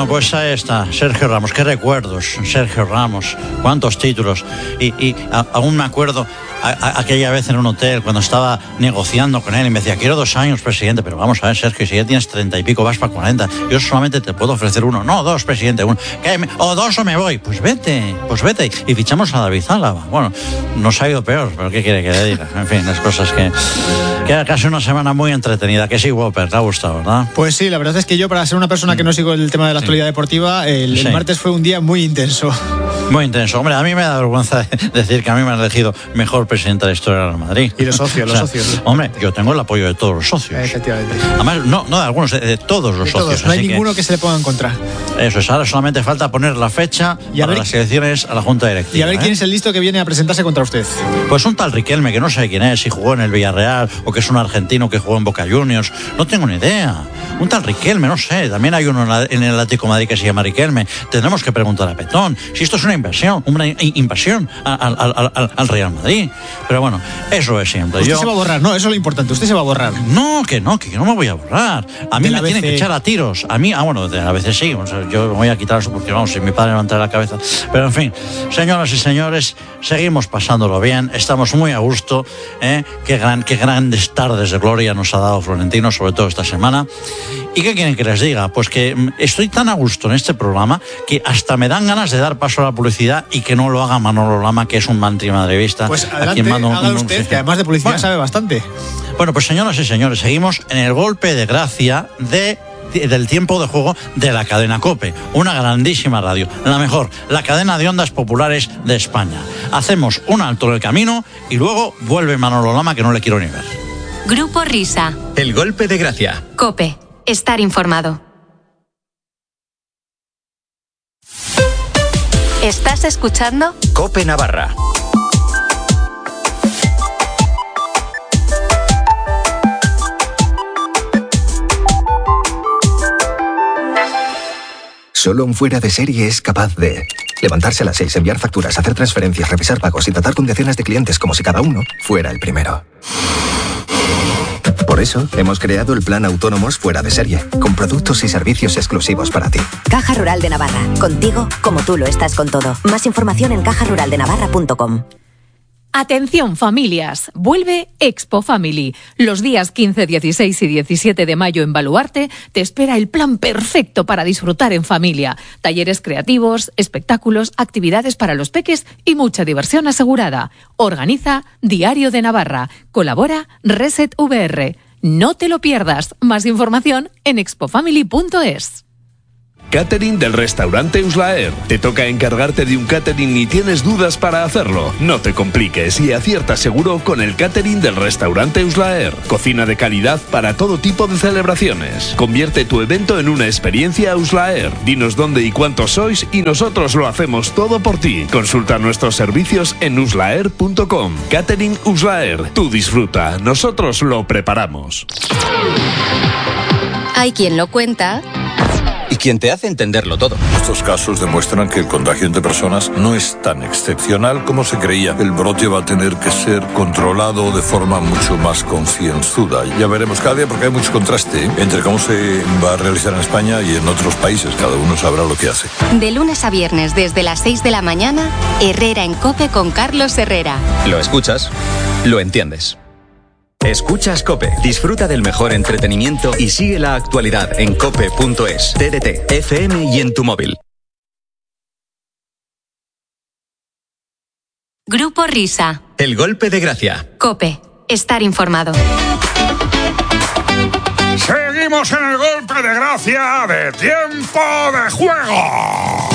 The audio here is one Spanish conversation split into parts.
Bueno, pues ahí está, Sergio Ramos. Qué recuerdos, Sergio Ramos. Cuántos títulos. Y aún me acuerdo aquella vez en un hotel cuando estaba negociando con él y me decía, quiero 2 años, presidente. Pero vamos a ver, Sergio, si ya tienes 30 y pico, vas para 40. Yo solamente te puedo ofrecer 1. No, 2, presidente, 1. O 2 o me voy. Pues vete. Y fichamos a David Álava. Bueno, nos ha ido peor, pero ¿qué quiere que le diga? En fin, las cosas que era casi una semana muy entretenida. Que sí, Whopper, te ha gustado, ¿verdad? Pues sí, la verdad es que yo, para ser una persona que no sigo el tema de la actualidad deportiva, el martes fue un día muy intenso. Muy intenso. Hombre, a mí me da vergüenza decir que a mí me han elegido mejor presidente de la historia del Real Madrid. Y los socios, socios. Hombre, yo tengo el apoyo de todos los socios. Efectivamente. Además, no de algunos, de todos los socios. No hay ninguno que se le ponga en contra. Eso es, ahora solamente falta poner la fecha para las elecciones a la Junta Directiva. Y a ver quién es el listo que viene a presentarse contra usted. Pues un tal Riquelme, que no sé quién es, si jugó en el Villarreal o que es un argentino que jugó en Boca Juniors. No tengo ni idea. Un tal Riquelme, no sé. También hay uno en el Atlético de Madrid que se llama Riquelme. Tendremos que preguntar a Petón si esto es una invasión al Real Madrid. Pero bueno, eso es siempre. Usted se va a borrar, no, eso es lo importante. Usted se va a borrar. No, que yo no me voy a borrar. A mí me tienen que echar a tiros. A mí, bueno, a veces sí. O sea, yo me voy a quitar eso porque, vamos, si mi padre me va a entrar la cabeza. Pero en fin, señoras y señores, seguimos pasándolo bien. Estamos muy a gusto. Qué grandes tardes de gloria nos ha dado Florentino, sobre todo esta semana. ¿Y qué quieren que les diga? Pues que estoy tan a gusto en este programa que hasta me dan ganas de dar paso a la publicidad y que no lo haga Manolo Lama, que es un madridista. Pues adelante, haga usted, que además de publicidad sabe bastante. Bueno, pues señoras y señores, seguimos en el golpe de gracia del tiempo de juego de la cadena COPE, una grandísima radio, la mejor, la cadena de ondas populares de España. Hacemos un alto en el camino y luego vuelve Manolo Lama, que no le quiero ni ver. Grupo Risa. El golpe de gracia. COPE. Estar informado. ¿Estás escuchando? COPE Navarra. Solo un fuera de serie es capaz de levantarse a las 6, enviar facturas, hacer transferencias, revisar pagos y tratar con decenas de clientes como si cada uno fuera el primero. Por eso, hemos creado el plan Autónomos Fuera de Serie, con productos y servicios exclusivos para ti. Caja Rural de Navarra. Contigo, como tú lo estás con todo. Más información en cajaruraldenavarra.com. Atención familias, vuelve Expo Family. Los días 15, 16 y 17 de mayo en Baluarte te espera el plan perfecto para disfrutar en familia. Talleres creativos, espectáculos, actividades para los peques y mucha diversión asegurada. Organiza Diario de Navarra. Colabora Reset VR. No te lo pierdas. Más información en expofamily.es. Catering del restaurante Uslaer. ¿Te toca encargarte de un catering y tienes dudas para hacerlo? No te compliques y acierta seguro con el catering del restaurante Uslaer. Cocina de calidad para todo tipo de celebraciones. Convierte tu evento en una experiencia Uslaer. Dinos dónde y cuántos sois y nosotros lo hacemos todo por ti. Consulta nuestros servicios en uslaer.com. Catering Uslaer. Tú disfruta, nosotros lo preparamos. Hay quien lo cuenta y quien te hace entenderlo todo. Estos casos demuestran que el contagio entre personas no es tan excepcional como se creía. El brote va a tener que ser controlado de forma mucho más concienzuda. Ya veremos cada día, porque hay mucho contraste entre cómo se va a realizar en España y en otros países. Cada uno sabrá lo que hace. De lunes a viernes desde las 6 de la mañana, Herrera en COPE con Carlos Herrera. Lo escuchas, lo entiendes. Escuchas COPE, disfruta del mejor entretenimiento y sigue la actualidad en cope.es, TDT, FM y en tu móvil. Grupo Risa. El golpe de gracia. COPE. Estar informado. Seguimos en el golpe de gracia de tiempo de juego.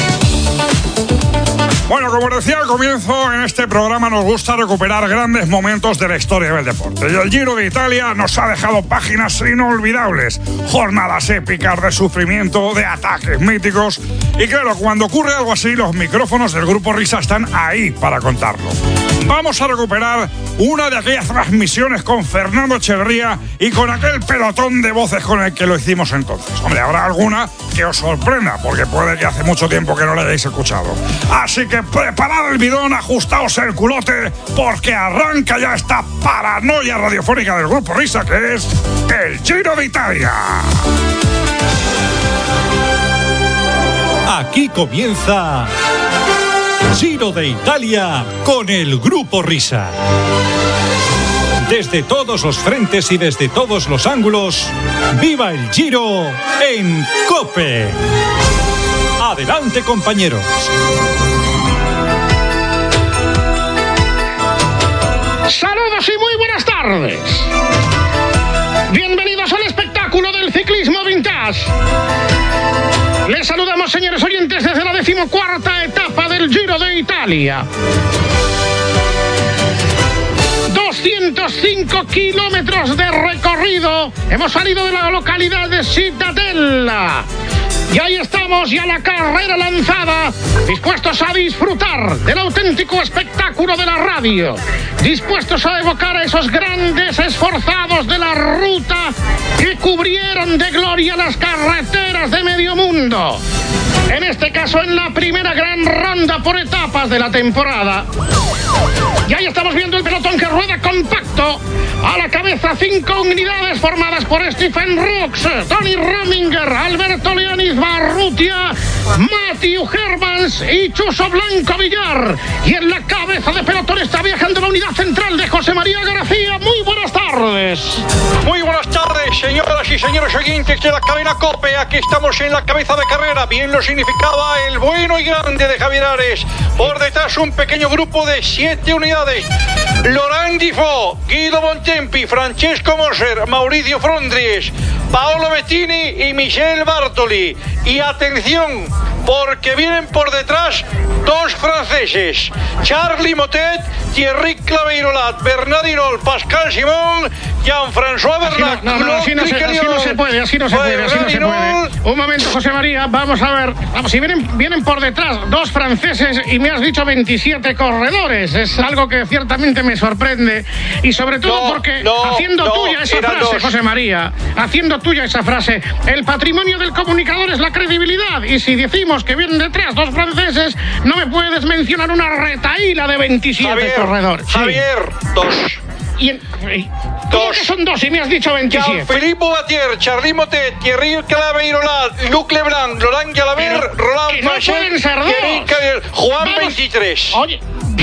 Bueno, como decía al comienzo, en este programa nos gusta recuperar grandes momentos de la historia del deporte. Y el Giro de Italia nos ha dejado páginas inolvidables, jornadas épicas de sufrimiento, de ataques míticos. Y claro, cuando ocurre algo así, los micrófonos del Grupo Risa están ahí para contarlo. Vamos a recuperar una de aquellas transmisiones con Fernando Echeverría y con aquel pelotón de voces con el que lo hicimos entonces. Hombre, habrá alguna que os sorprenda, porque puede que hace mucho tiempo que no la hayáis escuchado. Así que preparad el bidón, ajustaos el culote, porque arranca ya esta paranoia radiofónica del Grupo Risa, que es el Giro de Italia. Aquí comienza Giro de Italia con el Grupo Risa. Desde todos los frentes y desde todos los ángulos, ¡viva el Giro en COPE! Adelante, compañeros. Saludos y muy buenas tardes. Bienvenidos al espectáculo del ciclismo vintage. Les saludamos, señores oyentes, desde la 14ª etapa del Giro de Italia. 205 kilómetros de recorrido. Hemos salido de la localidad de Cittadella. Y ahí estamos, ya la carrera lanzada, dispuestos a disfrutar del auténtico espectáculo de la radio, dispuestos a evocar a esos grandes esforzados de la ruta que cubrieron de gloria las carreteras de medio mundo. En este caso, en la primera gran ronda por etapas de la temporada. Y ahí estamos viendo el pelotón que rueda compacto. A la cabeza 5 unidades formadas por Stephen Rooks, Tony Rominger, Alberto Leonis Barrutia, Matthew Hermans y Chuso Blanco Villar. Y en la cabeza de pelotón está viajando la unidad central de José María García. Muy buenas tardes. Muy buenas tardes, señoras y señores oyentes de la cadena COPE. Aquí estamos en la cabeza de carrera. Bien lo significaba el bueno y grande de Javier Ares. Por detrás un pequeño grupo de 7 unidades. Laurent Difo, Guido Bontempi, Francesco Moser, Mauricio Frondries, Paolo Bettini y Michel Bartoli. Y atención, porque vienen por detrás 2 franceses, Charly Motet, Thierry Claveyrolat, Bernard Hinault, Pascal Simon, Jean-François Bernat. Así no se puede. Un momento, José María, vamos a ver. Vamos, si vienen por detrás 2 franceses y me has dicho 27 corredores. Es algo que ciertamente me sorprende. Y sobre todo porque, haciendo tuya esa frase, José María, haciendo tuya esa frase, el patrimonio del comunicador es la credibilidad. Y si decimos que vienen detrás 2 franceses, no me puedes mencionar una retahíla de 27 corredores. Javier, 2. ¿Cómo que son 2 y me has dicho 27? Jean-Philippe Bouvatier, Charly Motet, Thierry Claveyrolat, Luc Leblanc, Laurent Jalabert, Roland Fachet, Juan 23. Oye,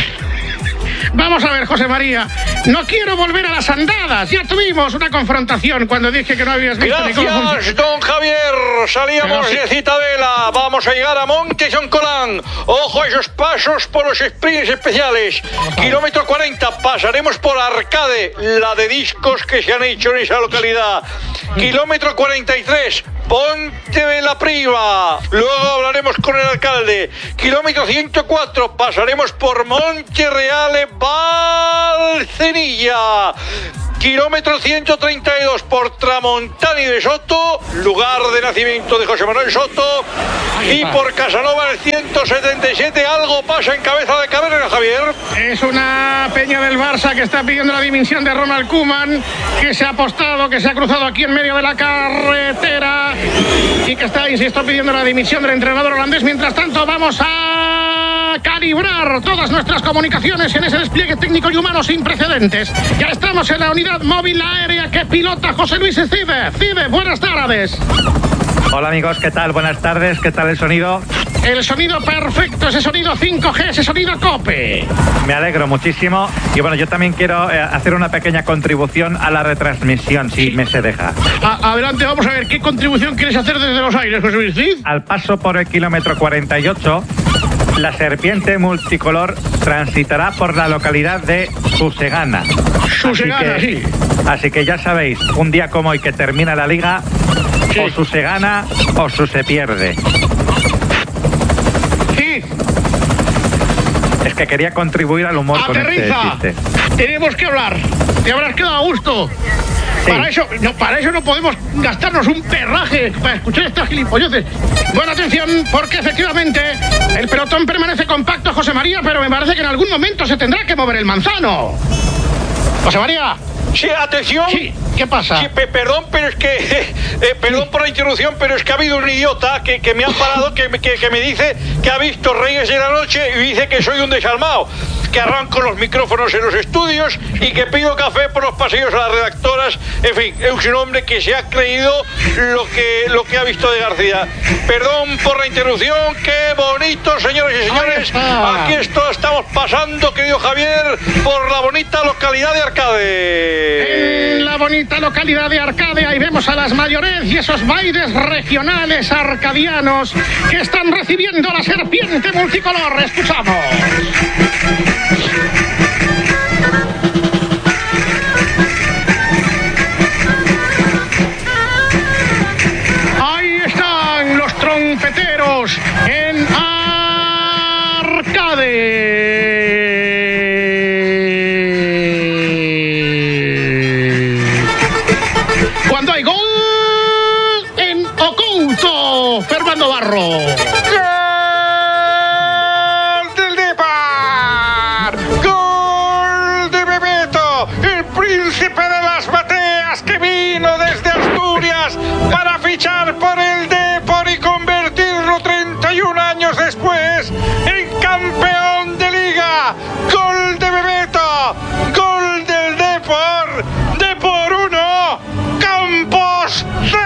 vamos a ver, José María, no quiero volver a las andadas. Ya tuvimos una confrontación cuando dije que no habías visto ni cómo funciona. Gracias, don Javier. Salíamos de Cittadella. Vamos a llegar a Monte San Colán. Ojo a esos pasos por los sprints especiales. Kilómetro 40. Pasaremos por Arcade, la de discos que se han hecho en esa localidad. Kilómetro 43. Ponte de la Priva. Luego hablaremos con el alcalde. Kilómetro 104. Pasaremos por Montereale Valcenilla. Kilómetro 132 por Tramontani de Soto, lugar de nacimiento de José Manuel Soto. Y por Casanova el 177. Algo pasa en cabeza de carrera, Javier. Es una peña del Barça que está pidiendo la dimisión de Ronald Koeman, que se ha apostado, que se ha cruzado aquí en medio de la carretera y que está, insisto, pidiendo la dimisión del entrenador holandés. Mientras tanto, vamos a calibrar todas nuestras comunicaciones en ese despliegue técnico y humano sin precedentes. Ya estamos en la unidad móvil aérea que pilota José Luis Cide. Cide, buenas tardes. Hola amigos, ¿qué tal? Buenas tardes, ¿qué tal el sonido? El sonido perfecto, ese sonido 5G, ese sonido COPE. Me alegro muchísimo. Y bueno, yo también quiero hacer una pequeña contribución a la retransmisión, si me se deja. Adelante, vamos a ver, ¿qué contribución quieres hacer desde los aires, José Luis Cid? Al paso por el kilómetro 48, la serpiente multicolor transitará por la localidad de Susegana. Susegana, sí. Así que ya sabéis, un día como hoy que termina la liga, sí, o su se gana o su se pierde. Sí. Es que quería contribuir al humor. Aterriza. Con este chiste. Tenemos que hablar. Te habrás quedado a gusto. Sí. Para eso no podemos gastarnos un perraje para escuchar estas gilipolleces. Bueno, atención, porque efectivamente el pelotón permanece compacto, José María, pero me parece que en algún momento se tendrá que mover el manzano. José María. Sí, atención. Sí, ¿qué pasa? Sí, perdón, pero es que... perdón por la interrupción, pero es que ha habido un idiota que me ha parado, que me dice que ha visto Reyes de la Noche y dice que soy un desalmado. que arranco los micrófonos en los estudios y que pido café por los pasillos a las redactoras. En fin, es un hombre que se ha creído lo que ha visto de García. Perdón por la interrupción, qué bonito, señores y señores. Aquí estamos pasando, querido Javier, por la bonita localidad de Arcade. En la bonita localidad de Arcade, ahí vemos a las mayores y esos bailes regionales arcadianos que están recibiendo la serpiente multicolor. Escuchamos. Ahí están los trompeteros en Arcade. Cuando hay gol en Ocouto, Fernando Barro. ¡Gol del Depor! ¡Gol de Bebeto! El príncipe de las bateas que vino desde Asturias para fichar por el Depor y convertirlo 31 años después en campeón de liga. ¡Gol de Bebeto! ¡Gol del Depor! ¡Depor 1! ¡Campos 0!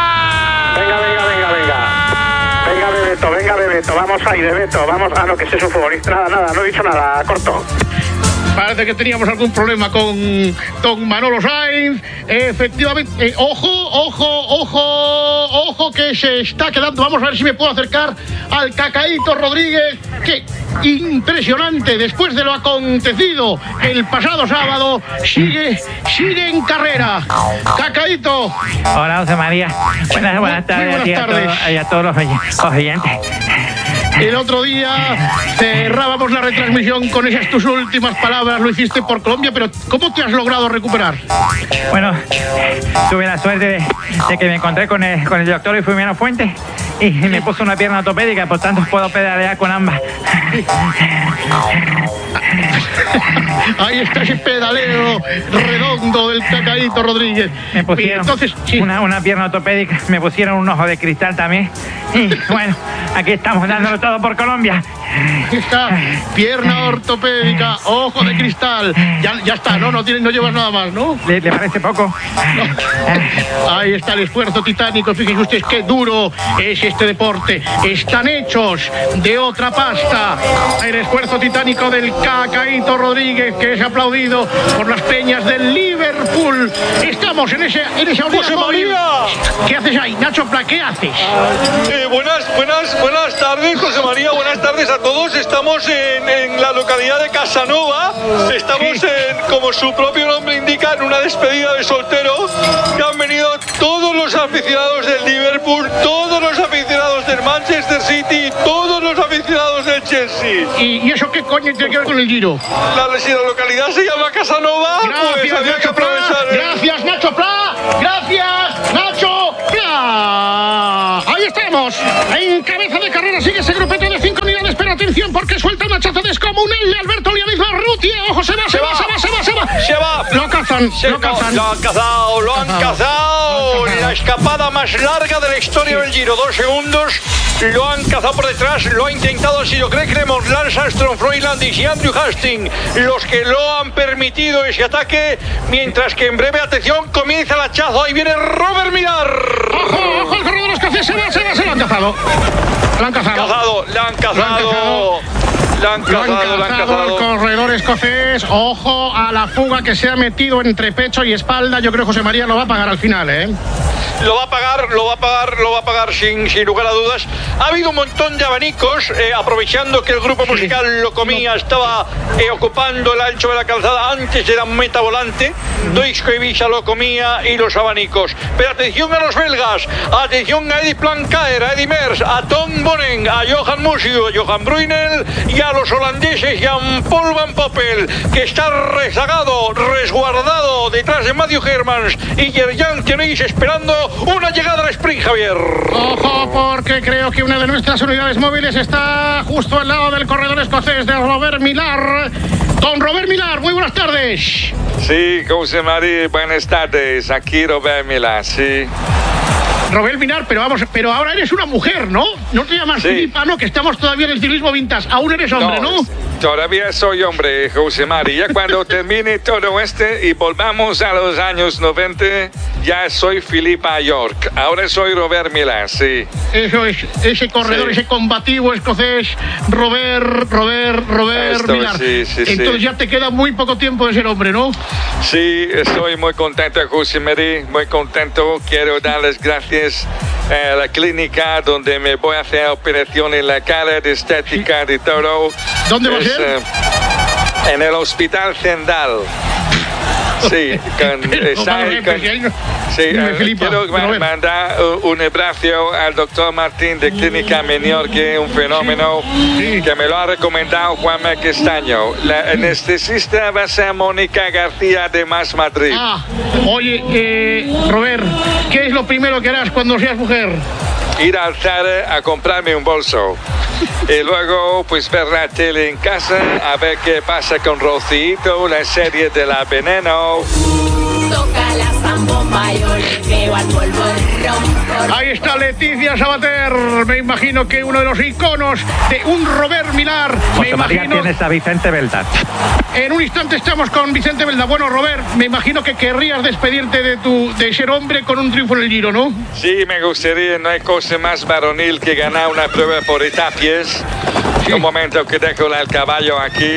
Venga, Bebeto, vamos ahí, Bebeto, vamos. No, que es un futbolista, nada, no he dicho nada, corto. Parece que teníamos algún problema con don Manolo Sainz. Efectivamente, ojo, que se está quedando. Vamos a ver si me puedo acercar al Cacaíto Rodríguez. Que impresionante, después de lo acontecido el pasado sábado, sigue en carrera. Cacaíto. Hola, José María. Buenas tardes. A todos los oyentes. El otro día cerrábamos la retransmisión con esas tus últimas palabras, lo hiciste por Colombia, pero ¿cómo te has logrado recuperar? Bueno, tuve la suerte de que me encontré con el doctor Ifumino Fuentes y me puso una pierna ortopédica, por tanto puedo pedalear con ambas. Ahí está ese pedaleo redondo del Cacaíto Rodríguez. Me pusieron entonces, sí, una pierna ortopédica, me pusieron un ojo de cristal también. Y bueno, aquí estamos dándolo todo por Colombia. Está, pierna ortopédica, ojo de cristal. Ya está, no llevas nada más, ¿no? ¿Le parece poco? No. Ahí está el esfuerzo titánico. Fíjense ustedes qué duro es este deporte. Están hechos de otra pasta. El esfuerzo titánico del Cacaíto Rodríguez, que es aplaudido por las peñas del Liverpool. Estamos en ese ¡José María! ¿Qué haces ahí? Nacho Pla, ¿qué haces? Buenas tardes, José María. Buenas tardes a todos. Estamos en la localidad de Casanova. Estamos como su propio nombre indica, en una despedida de soltero, que han venido todos los aficionados del Liverpool, todos los aficionados del Manchester City, todos los aficionados del Chelsea. ¿Y eso qué coño tiene que ver con el Giro? Si la localidad se llama Casanova, pues había que aprovechar. Gracias, Nacho Pla. Gracias, Nacho Pla. Ahí estamos. En cabeza de carrera sigue ese grupete de 5 unidades, pero atención porque suelta un hachazo descomunal de Alberto Lianiz Barrutia. Ojo, se va. Lo han cazado. La escapada más larga de la historia del Giro. 2 segundos. Lo han cazado por detrás. Lo ha intentado. Ha sido Greg LeMond, Lance Armstrong, Freeland y Andrew Hastings los que lo han permitido ese ataque. Mientras que en breve, atención, comienza el hachazo. Ahí viene Robert Millar. Ojo, el corredor escocés se lo han cazado. Le han cazado. El corredor escocés. Ojo a la fuga que se ha metido entre pecho y espalda. Yo creo que José María lo va a pagar al final, ¿eh? Lo va a pagar sin lugar a dudas. Ha habido un montón de abanicos, aprovechando que el grupo musical Locomía estaba ocupando el ancho de la calzada antes de la meta volante. Deutsche Ibiza, Locomía y los abanicos. Pero atención a los belgas, atención a Eddy Plankaer, a Eddy Merckx, a Tom Bonen, a Johan Museeuw, a Johan Brunel y a los holandeses Jan-Paul Van Poppel, que está rezagado, resguardado detrás de Matthew Hermans y Gerjan tenéis esperando una llegada al sprint, Javier. Ojo, porque creo que una de nuestras unidades móviles está justo al lado del corredor escocés de Robert Millar. Don Robert Millar, muy buenas tardes. Sí, José María, buenas tardes. Aquí Robert Millar, sí. Robert Millar, pero ahora eres una mujer, ¿no? No te llamas Filipa, ¿no? Que estamos todavía en el ciclismo vintage. Aún eres hombre, ¿no? Todavía soy hombre, José María. Ya cuando termine todo y volvamos a los años 90, ya soy Philippa York. Ahora soy Robert Millar, sí. Eso es, ese corredor, ese combativo escocés, Robert Millar. Sí, entonces ya te queda muy poco tiempo de ser hombre, ¿no? Sí, estoy muy contento, José María, muy contento. Quiero darles gracias a la clínica donde me voy a hacer operación en la cara de estética y todo. ¿Dónde va a ser? En el Hospital Zendal. Sí, quiero mandar un abrazo al doctor Martín de Clínica Menorque, un fenómeno que me lo ha recomendado Juanma Castaño. La anestesista va a ser Mónica García de Más Madrid. Oye, Robert, ¿qué es lo primero que harás cuando seas mujer? Ir al Zara a comprarme un bolso y luego pues ver la tele en casa, a ver qué pasa con Rocito, la serie de La Veneno. Toca la zambomba, yo le veo al polvo rom. Ahí está Leticia Sabater, me imagino que uno de los iconos de un Robert Millar. José María, tienes a Vicente Belda. En un instante estamos con Vicente Belda. Bueno, Robert, me imagino que querrías despedirte de ser hombre con un triunfo en el Giro, ¿no? Sí, me gustaría. No hay cosa más varonil que ganar una prueba por etapas. Un momento que dejo el caballo aquí.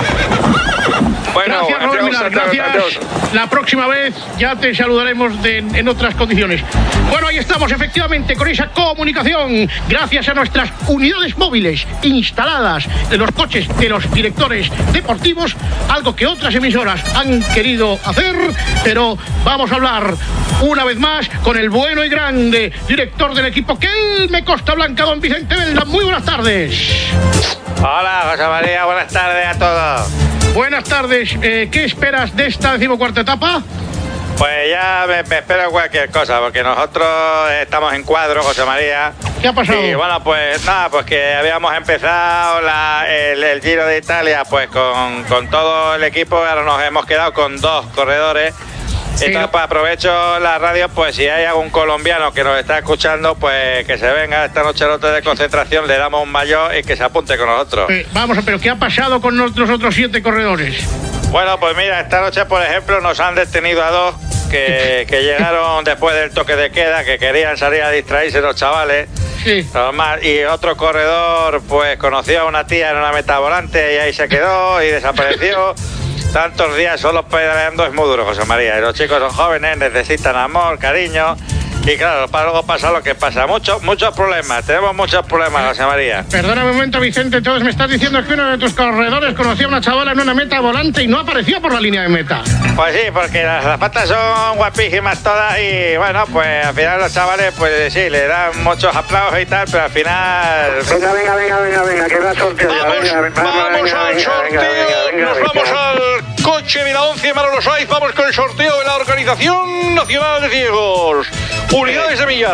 Bueno, gracias, Robert Millar, gracias. Adiós. La próxima vez ya te saludaremos en otras condiciones. Bueno, ahí estamos, efectivamente, con esa comunicación, gracias a nuestras unidades móviles instaladas en los coches de los directores deportivos, algo que otras emisoras han querido hacer, pero vamos a hablar una vez más con el bueno y grande director del equipo Kelme Costa Blanca, don Vicente Belda. Muy buenas tardes. Hola, José María, buenas tardes a todos. Buenas tardes, ¿qué esperas de esta 14ª etapa? Pues ya me espero cualquier cosa, porque nosotros estamos en cuadro, José María. ¿Qué ha pasado? Y bueno, pues nada, pues que habíamos empezado el Giro de Italia pues con todo el equipo, ahora nos hemos quedado con 2 corredores. Sí. Entonces, pues aprovecho la radio, pues si hay algún colombiano que nos está escuchando, pues que se venga esta noche al hotel de concentración, le damos un maillot y que se apunte con nosotros. Vamos, pero ¿qué ha pasado con nuestros otros 7 corredores? Bueno, pues mira, esta noche, por ejemplo, nos han detenido a 2 que llegaron después del toque de queda, que querían salir a distraerse los chavales. Sí. Normal. Y otro corredor, pues conoció a una tía en una meta volante y ahí se quedó y desapareció. Tantos días solo pedaleando es muy duro, José María. Y los chicos son jóvenes, necesitan amor, cariño. Y claro, luego pasa lo que pasa. Muchos problemas. Tenemos muchos problemas, José María. Perdona un momento, Vicente. Entonces me estás diciendo que uno de tus corredores conocía a una chavala en una meta volante y no apareció por la línea de meta. Pues sí, porque las zapatas son guapísimas todas y bueno, pues al final los chavales, pues sí, le dan muchos aplausos y tal, pero al final... Venga, que da sorteo. Vamos al sorteo. Nos vamos al coche de la 11 Manolo Saiz. Vamos con el sorteo de la Organización Nacional de Ciegos. Unidades de millar.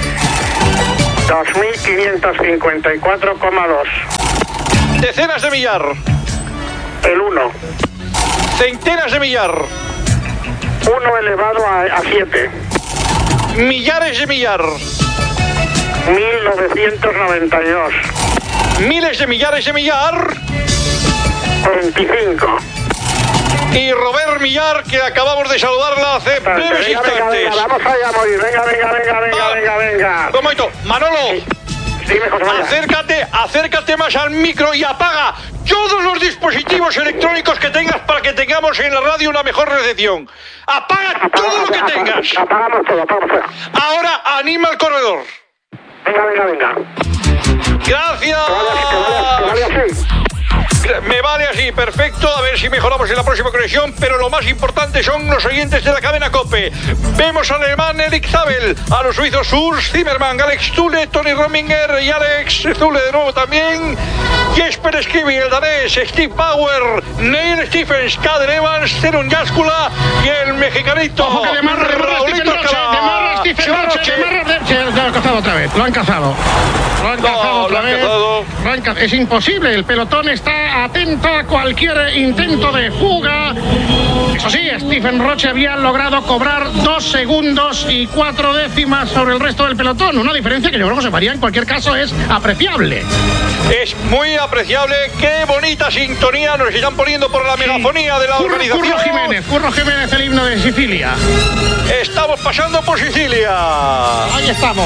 2.554,2. Decenas de millar. El 1. Centenas de millar. 1 elevado a 7. Millares de millar. 1992. Miles de millares de millar. 25. Y Robert Millar, que acabamos de saludarla hace breves instantes. Venga, vamos allá a morir. Venga. Un momento, Manolo. Dime, José María. Acércate más al micro y apaga todos los dispositivos electrónicos que tengas para que tengamos en la radio una mejor recepción. Apaga todo lo que tengas. Apagamos todo. Ahora anima al corredor. Venga. Gracias. Que vale así. Me vale así, perfecto. A ver si mejoramos en la próxima conexión. Pero lo más importante son los oyentes de la cadena COPE. Vemos al alemán Erik Zabel, a los suizos Urs Zimmermann, Alex Zule, Tony Rominger y Alex Zule de nuevo también, Jesper Skivi, el danés, Steve Bauer, Neil Stephens, Caden Evans, Zenun Jaskula y el mexicanito Ojo que de Marra, Raulito Escalá. Stephen Roche. Lo han cazado otra vez. Lo han cazado otra vez. Es imposible. El pelotón está atento a cualquier intento de fuga. Eso sí, Stephen Roche había logrado cobrar 2 segundos y 4 décimas sobre el resto del pelotón. Una diferencia que yo creo que José María en cualquier caso es apreciable. Es muy apreciable. Qué bonita sintonía nos están poniendo por la megafonía de la organización. Curro Jiménez, el himno de Sicilia. Estamos pasando por Sicilia. Ahí estamos.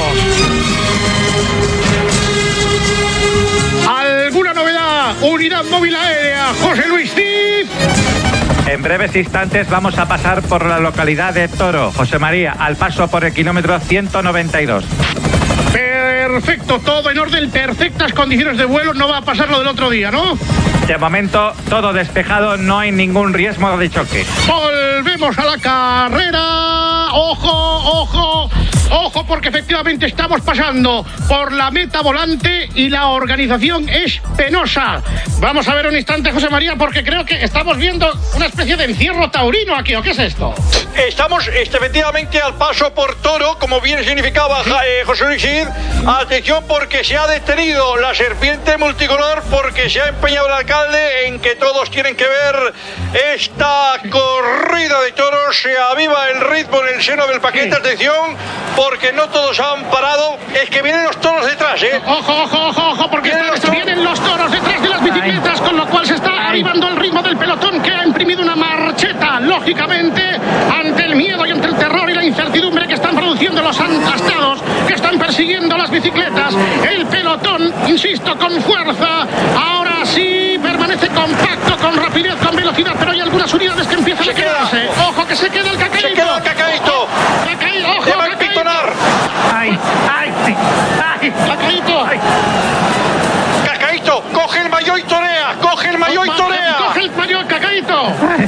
¿Alguna novedad? Unidad móvil aérea, José Luis Cid. En breves instantes vamos a pasar por la localidad de Toro, José María, al paso por el kilómetro 192. Perfecto, todo en orden, perfectas condiciones de vuelo, no va a pasar lo del otro día, ¿no? De momento, todo despejado, no hay ningún riesgo de choque. Volvemos a la carrera. Ojo, porque efectivamente estamos pasando por la meta volante y la organización es penosa. Vamos a ver un instante, José María, porque creo que estamos viendo una especie de encierro taurino aquí, ¿o qué es esto? Estamos efectivamente al paso por Toro, como bien significaba José Luis Cid. Atención, porque se ha detenido la serpiente multicolor, porque se ha empeñado el alcalde en que todos tienen que ver esta corrida de toros. Se aviva el ritmo en el seno del paquete. Atención, porque no todos han parado. Es que vienen los toros detrás, ¿eh? Ojo, porque vienen los toros detrás de las bicicletas, con lo cual se está avivando el ritmo del pelotón, que ha imprimido una marcheta, lógicamente, ante el miedo y ante el terror y la incertidumbre que están produciendo los aplastados, que están persiguiendo las bicicletas. El pelotón, insisto, con fuerza, ahora sí permanece compacto, con rapidez, con velocidad, pero hay algunas unidades que empiezan a quedarse. Ojo, que se queda el cacaíto. Se queda el cacaíto. Ojo, ¡Le va a empitonar! ¡Ay! ¡Cacaíto! ¡Cacaíto! ¡Coge el maillot y torea! ¡Coge el maillot y torea! ¡Coge el maillot, Cacaíto!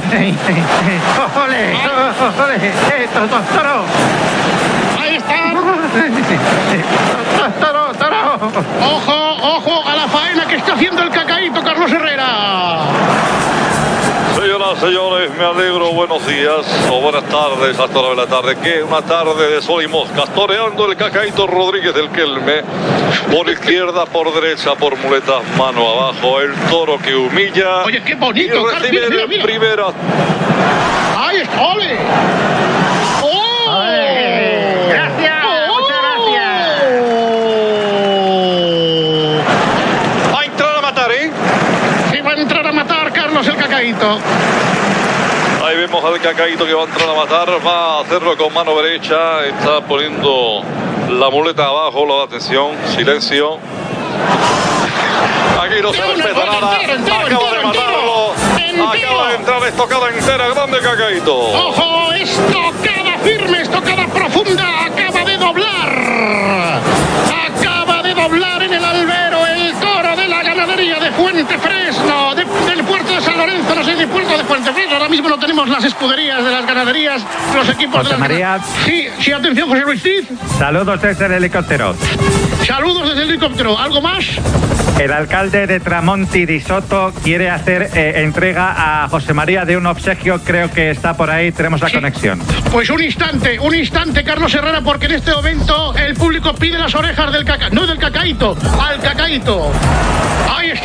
¡Ole! ¡Toro! ¡Ahí está! ¡Toro! ¡Ojo a la faena que está haciendo el Cacaíto, Carlos Herrera! Señoras, señores, me alegro, buenos días o buenas tardes hasta la hora de la tarde. Que una tarde de sol y moscas, toreando el Cacaíto Rodríguez del Kelme. Por izquierda, por derecha, por muletas, mano abajo. El toro que humilla. Oye, qué bonito, y recibe mira. Primera. ¡Ahí está! ¡Ole! Gracias, muchas gracias. Va a entrar a matar, ¿eh? Sí, va a entrar a matar, Carlos, el Cacaíto. Ahí vemos al Cacaíto que va a entrar a matar. Va a hacerlo con mano derecha. Está poniendo la muleta abajo. Atención, silencio. Aquí no se respeta nada. Acaba de matarlo. Acaba de entrar estocada entera. Grande Cacaíto. ¡Ojo! Estocada firme, estocada profunda. Acaba de doblar. Acaba de doblar en el albero el toro de la ganadería de Fuente Fresno, del puerto de San Lorenzo, no sé, de puerto de Fuente Fresno. Ahora mismo no tenemos las escuderías de las ganaderías, los equipos José de las María. Sí, atención, José Luis Cid. Saludos desde el helicóptero. Saludos desde el helicóptero. ¿Algo más? El alcalde de Tramonti di Soto quiere hacer entrega a José María de un obsequio. Creo que está por ahí, tenemos la conexión. Pues un instante, Carlos Herrera, porque en este momento el público pide las orejas del Cacaíto, no del Cacaíto, al Cacaíto. Ahí está.